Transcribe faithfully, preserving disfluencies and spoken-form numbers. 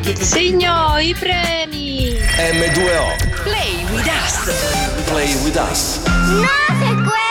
Segno i premi. M due O. Play with us. Play with us. No se puede.